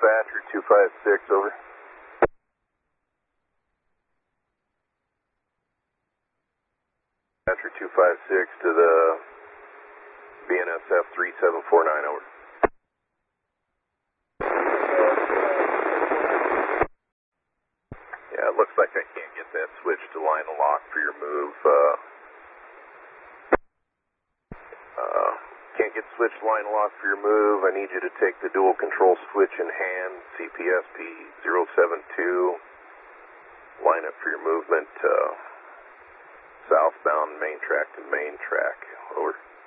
dispatcher 256, over. Dispatcher 256 to the BNSF 3749, over. Yeah, it looks like I can't get that switch to line of lock for your move. Can't get switch line of lock for your move. I need you to take the dual control switch in hand, CPSP 072. Line up for your movement, southbound main track to main track, over.